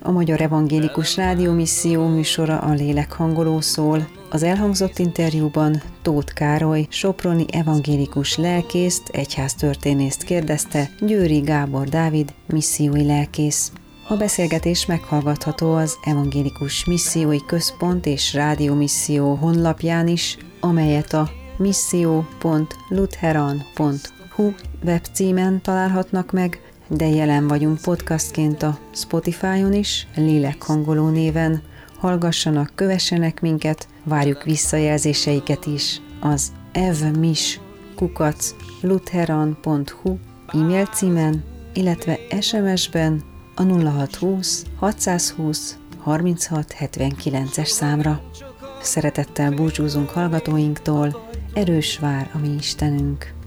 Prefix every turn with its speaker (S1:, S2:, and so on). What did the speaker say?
S1: a Magyar Evangélikus Rádiómisszió műsora a Lélekhangoló szól. Az elhangzott interjúban Tóth Károly, soproni evangélikus lelkészt, egyháztörténészt kérdezte Győri Gábor Dávid, missziói lelkész. A beszélgetés meghallgatható az Evangélikus Missziói Központ és Rádiómisszió honlapján is, amelyet a missio.lutheran.hu webcímen találhatnak meg, de jelen vagyunk podcastként a Spotify-on is, Lélekhangoló néven. Hallgassanak, kövessenek minket, várjuk visszajelzéseiket is az evmis@lutheran.hu e-mail címen, illetve SMS-ben a 0620 620 36 79-es számra. Szeretettel búcsúzunk hallgatóinktól, erős vár a mi Istenünk!